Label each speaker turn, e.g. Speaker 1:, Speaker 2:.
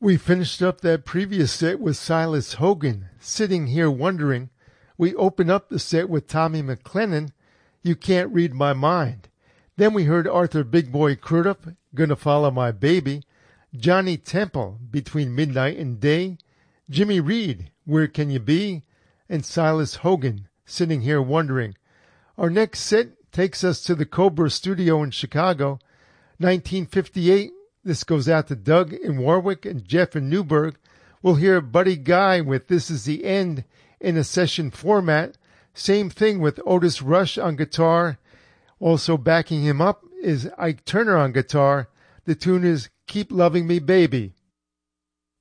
Speaker 1: We finished up that previous set with Silas Hogan, Sitting Here Wondering. We opened up the set with Tommy McLennan, You Can't Read My Mind. Then we heard Arthur Big Boy Crudup, Gonna Follow My Baby, Johnny Temple, Between Midnight and Day, Jimmy Reed, Where Can You Be, and Silas Hogan, Sitting Here Wondering. Our next set takes us to the Cobra Studio in Chicago, 1958. This goes out to Doug in Warwick and Jeff in Newburgh. We'll hear Buddy Guy with This Is the End in a session format. Same thing with Otis Rush on guitar. Also backing him up is Ike Turner on guitar. The tune is Keep Loving Me Baby.